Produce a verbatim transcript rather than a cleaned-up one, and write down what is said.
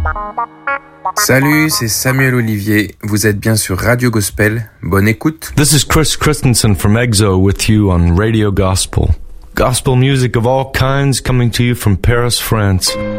Salut, c'est Samuel Olivier. Vous êtes bien sur Radio Gospel. Bonne écoute. This is Chris Christensen from EXO with you on Radio Gospel. Gospel music of all kinds coming to you from Paris, France.